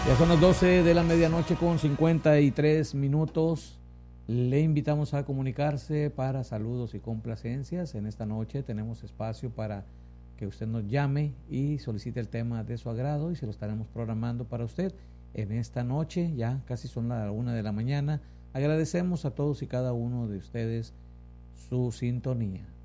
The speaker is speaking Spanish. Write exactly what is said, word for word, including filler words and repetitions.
Ya son las doce de la medianoche con cincuenta y tres minutos. Le invitamos a comunicarse para saludos y complacencias. En esta noche tenemos espacio para que usted nos llame y solicite el tema de su agrado y se lo estaremos programando para usted en esta noche. Ya casi son las una de la mañana. Agradecemos a todos y cada uno de ustedes su sintonía.